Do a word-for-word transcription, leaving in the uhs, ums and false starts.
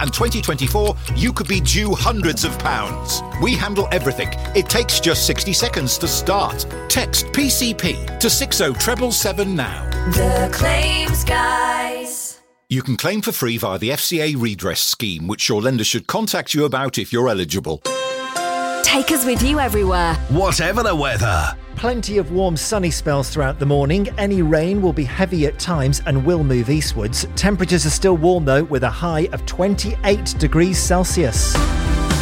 And twenty twenty-four, you could be due hundreds of pounds. We handle everything. It takes just sixty seconds to start. Text P C P to six oh seven seven now. The Claims Guys. You can claim for free via the F C A redress scheme, which your lender should contact you about if you're eligible. Take us with you everywhere, whatever the weather. Plenty of warm sunny spells throughout the morning. Any rain will be heavy at times and will move eastwards. Temperatures are still warm though, with a high of twenty-eight degrees Celsius.